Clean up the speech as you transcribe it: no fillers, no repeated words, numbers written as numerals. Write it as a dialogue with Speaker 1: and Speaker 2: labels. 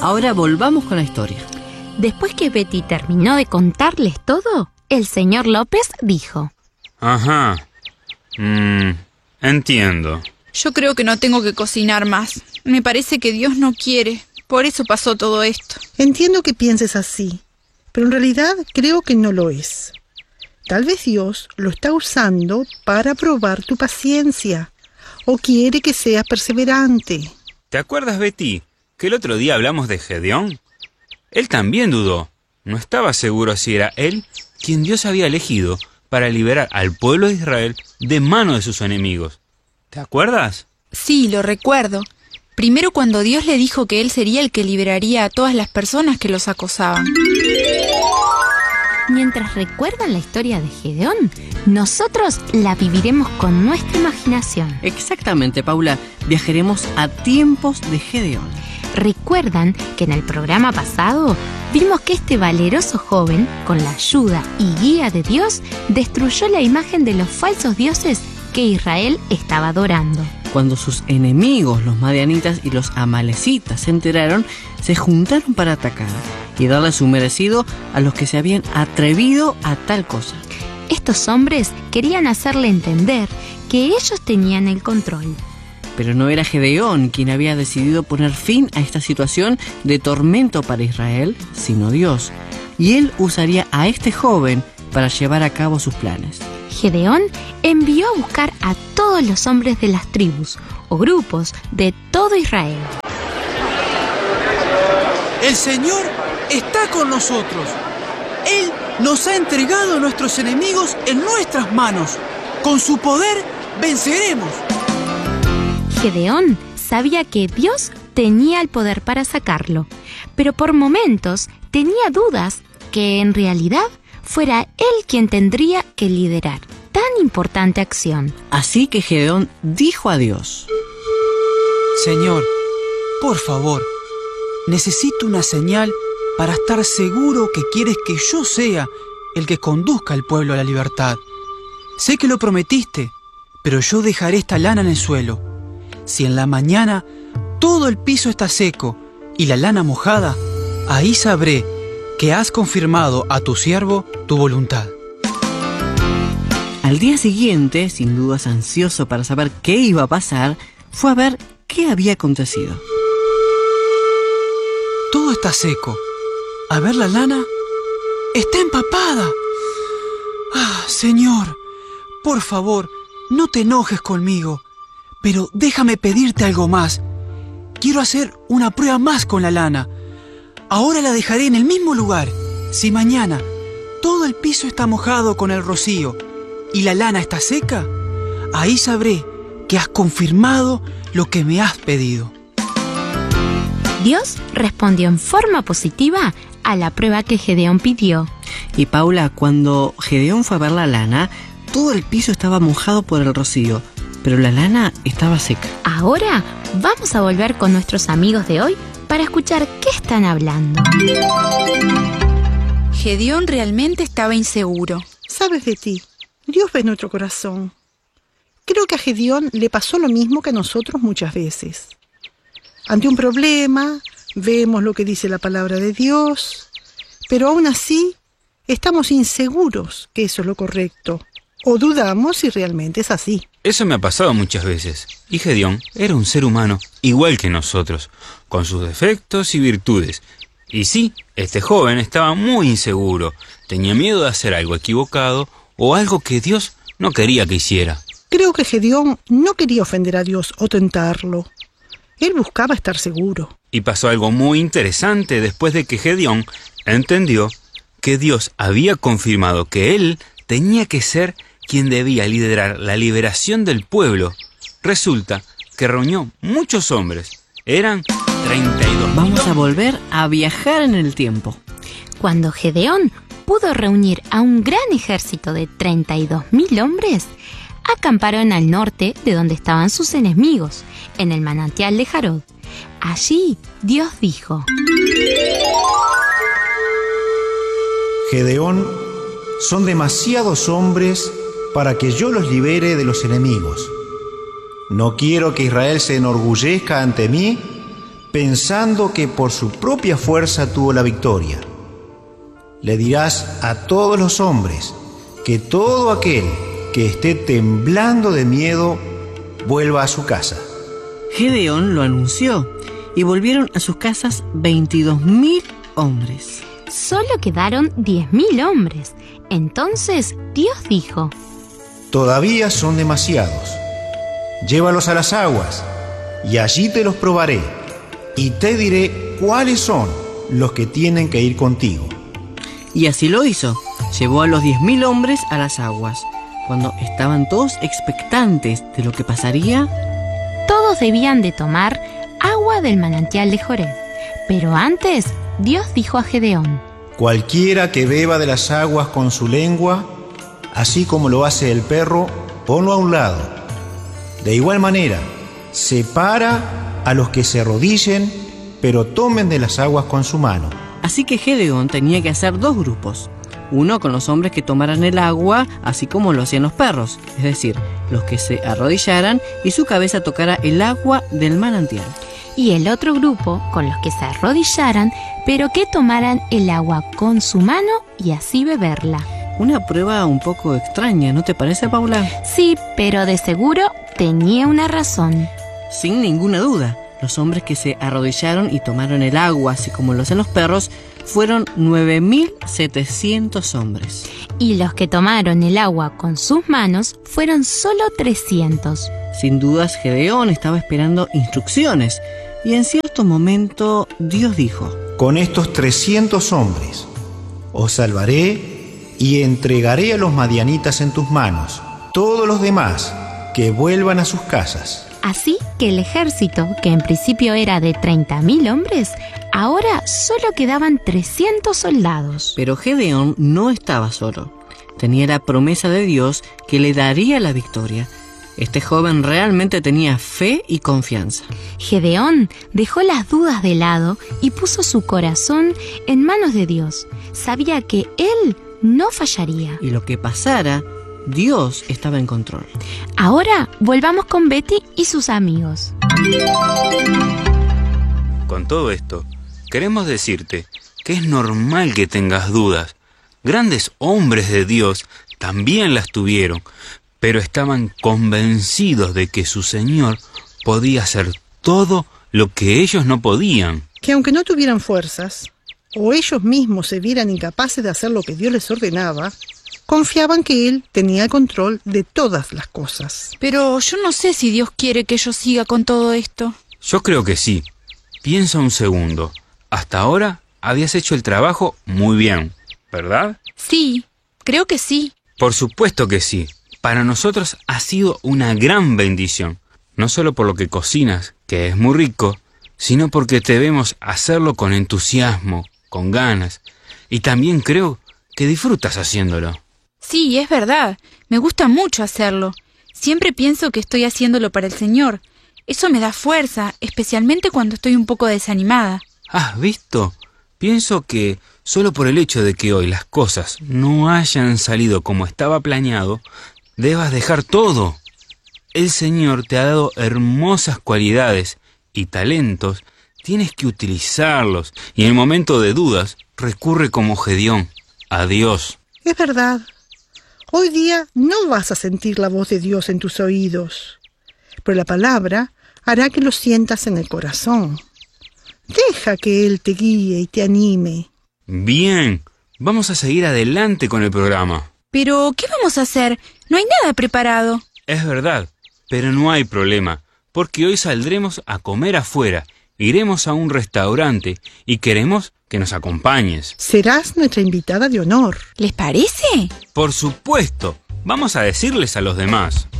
Speaker 1: Ahora volvamos con la historia.
Speaker 2: Después que Betty terminó de contarles todo, el señor López dijo:
Speaker 3: Ajá. Entiendo.
Speaker 4: Yo creo que no tengo que cocinar más. Me parece que Dios no quiere. Por eso pasó todo esto.
Speaker 5: Entiendo que pienses así, pero en realidad creo que no lo es. Tal vez Dios lo está usando para probar tu paciencia, o quiere que seas perseverante.
Speaker 3: ¿Te acuerdas, Betty, que el otro día hablamos de Gedeón? Él también dudó. No estaba seguro si era él quien Dios había elegido para liberar al pueblo de Israel de manos de sus enemigos. ¿Te acuerdas?
Speaker 4: Sí, lo recuerdo. Primero cuando Dios le dijo que él sería el que liberaría a todas las personas que los acosaban.
Speaker 2: Mientras recuerdan la historia de Gedeón, nosotros la viviremos con nuestra imaginación.
Speaker 1: Exactamente, Paula. Viajaremos a tiempos de Gedeón.
Speaker 2: ¿Recuerdan que en el programa pasado vimos que este valeroso joven, con la ayuda y guía de Dios, destruyó la imagen de los falsos dioses que Israel estaba adorando?
Speaker 1: Cuando sus enemigos, los madianitas y los amalecitas, se enteraron, se juntaron para atacar y darle su merecido a los que se habían atrevido a tal cosa.
Speaker 2: Estos hombres querían hacerle entender que ellos tenían el control.
Speaker 1: Pero no era Gedeón quien había decidido poner fin a esta situación de tormento para Israel, sino Dios. Y él usaría a este joven para llevar a cabo sus planes.
Speaker 2: Gedeón envió a buscar a todos los hombres de las tribus o grupos de todo Israel.
Speaker 6: El Señor está con nosotros. Él nos ha entregado a nuestros enemigos en nuestras manos. Con su poder venceremos.
Speaker 2: Gedeón sabía que Dios tenía el poder para sacarlo, pero por momentos tenía dudas que en realidad fuera él quien tendría que liderar tan importante acción.
Speaker 1: Así que Gedeón dijo a Dios:
Speaker 6: Señor, por favor, necesito una señal para estar seguro que quieres que yo sea el que conduzca al pueblo a la libertad. Sé que lo prometiste, pero yo dejaré esta lana en el suelo. Si en la mañana todo el piso está seco y la lana mojada, ahí sabré que has confirmado a tu siervo tu voluntad.
Speaker 1: Al día siguiente, sin dudas ansioso para saber qué iba a pasar, fue a ver qué había acontecido.
Speaker 6: Todo está seco. A ver la lana. ¡Está empapada! Ah, Señor, por favor, no te enojes conmigo, pero déjame pedirte algo más. Quiero hacer una prueba más con la lana. Ahora la dejaré en el mismo lugar. Si mañana todo el piso está mojado con el rocío y la lana está seca, ahí sabré que has confirmado lo que me has pedido.
Speaker 2: Dios respondió en forma positiva a la prueba que Gedeón pidió.
Speaker 1: Y Paula, cuando Gedeón fue a ver la lana, todo el piso estaba mojado por el rocío, pero la lana estaba seca.
Speaker 2: Ahora vamos a volver con nuestros amigos de hoy para escuchar qué están hablando.
Speaker 4: Gedeón realmente estaba inseguro.
Speaker 5: ¿Sabes de ti? Dios ve nuestro corazón. Creo que a Gedeón le pasó lo mismo que a nosotros muchas veces. Ante un problema, vemos lo que dice la palabra de Dios, pero aún así estamos inseguros que eso es lo correcto, o dudamos si realmente es así.
Speaker 3: Eso me ha pasado muchas veces. Y Gedeón era un ser humano igual que nosotros, con sus defectos y virtudes. Y sí, este joven estaba muy inseguro. Tenía miedo de hacer algo equivocado o algo que Dios no quería que hiciera.
Speaker 5: Creo que Gedeón no quería ofender a Dios o tentarlo. Él buscaba estar seguro.
Speaker 3: Y pasó algo muy interesante después de que Gedeón entendió que Dios había confirmado que él tenía que ser quien debía liderar la liberación del pueblo. Resulta que reunió muchos hombres. Eran 32.
Speaker 1: Vamos a volver a viajar en el tiempo.
Speaker 2: Cuando Gedeón pudo reunir a un gran ejército de 32.000 hombres, acamparon al norte de donde estaban sus enemigos, en el manantial de Jarod. Allí Dios dijo:
Speaker 7: Gedeón, son demasiados hombres para que yo los libere de los enemigos. No quiero que Israel se enorgullezca ante mí, pensando que por su propia fuerza tuvo la victoria. Le dirás a todos los hombres que todo aquel que esté temblando de miedo vuelva a su casa.
Speaker 1: Gedeón lo anunció y volvieron a sus casas 22.000 hombres.
Speaker 2: Solo quedaron 10.000 hombres. Entonces Dios dijo:
Speaker 7: Todavía son demasiados. Llévalos a las aguas y allí te los probaré y te diré cuáles son los que tienen que ir contigo.
Speaker 1: Y así lo hizo. Llevó a los 10.000 hombres a las aguas. Cuando estaban todos expectantes de lo que pasaría,
Speaker 2: todos debían de tomar agua del manantial de Joreb. Pero antes, Dios dijo a Gedeón:
Speaker 7: Cualquiera que beba de las aguas con su lengua, así como lo hace el perro, ponlo a un lado. De igual manera, separa a los que se arrodillen, pero tomen de las aguas con su mano.
Speaker 1: Así que Gedeón tenía que hacer 2 grupos. Uno con los hombres que tomaran el agua, así como lo hacían los perros, es decir, los que se arrodillaran y su cabeza tocara el agua del manantial.
Speaker 2: Y el otro grupo con los que se arrodillaran, pero que tomaran el agua con su mano y así beberla.
Speaker 1: Una prueba un poco extraña, ¿no te parece, Paula?
Speaker 2: Sí, pero de seguro tenía una razón.
Speaker 1: Sin ninguna duda, los hombres que se arrodillaron y tomaron el agua, así como lo hacen los perros, fueron 9.700 hombres.
Speaker 2: Y los que tomaron el agua con sus manos fueron solo 300.
Speaker 1: Sin dudas, Gedeón estaba esperando instrucciones, y en cierto momento Dios dijo:
Speaker 7: Con estos 300 hombres os salvaré y entregaré a los madianitas en tus manos. Todos los demás que vuelvan a sus casas.
Speaker 2: Así que el ejército, que en principio era de 30.000 hombres, ahora solo quedaban 300 soldados.
Speaker 1: Pero Gedeón no estaba solo. Tenía la promesa de Dios que le daría la victoria. Este joven realmente tenía fe y confianza.
Speaker 2: Gedeón dejó las dudas de lado y puso su corazón en manos de Dios. Sabía que él no fallaría.
Speaker 1: Y lo que pasara, Dios estaba en control.
Speaker 2: Ahora volvamos con Betty y sus amigos.
Speaker 3: Con todo esto, queremos decirte que es normal que tengas dudas. Grandes hombres de Dios también las tuvieron, pero estaban convencidos de que su Señor podía hacer todo lo que ellos no podían.
Speaker 5: Que aunque no tuvieran fuerzas, o ellos mismos se vieran incapaces de hacer lo que Dios les ordenaba, confiaban que Él tenía el control de todas las cosas.
Speaker 4: Pero yo no sé si Dios quiere que yo siga con todo esto.
Speaker 3: Yo creo que sí. Piensa un segundo. Hasta ahora habías hecho el trabajo muy bien, ¿verdad?
Speaker 4: Sí, creo que sí.
Speaker 3: Por supuesto que sí. Para nosotros ha sido una gran bendición. No solo por lo que cocinas, que es muy rico, sino porque te vemos hacerlo con entusiasmo, con ganas. Y también creo que disfrutas haciéndolo.
Speaker 4: Sí, es verdad. Me gusta mucho hacerlo. Siempre pienso que estoy haciéndolo para el Señor. Eso me da fuerza, especialmente cuando estoy un poco desanimada.
Speaker 3: ¿Has visto? Pienso que solo por el hecho de que hoy las cosas no hayan salido como estaba planeado, debas dejar todo. El Señor te ha dado hermosas cualidades y talentos. Tienes que utilizarlos y en el momento de dudas recurre como Gedeón a Dios.
Speaker 5: Es verdad. Hoy día no vas a sentir la voz de Dios en tus oídos, pero la palabra hará que lo sientas en el corazón. Deja que Él te guíe y te anime.
Speaker 3: Bien, vamos a seguir adelante con el programa.
Speaker 4: Pero, ¿qué vamos a hacer? No hay nada preparado.
Speaker 3: Es verdad, pero no hay problema, porque hoy saldremos a comer afuera. Iremos a un restaurante y queremos que nos acompañes.
Speaker 5: Serás nuestra invitada de honor.
Speaker 4: ¿Les parece?
Speaker 3: Por supuesto, vamos a decirles a los demás.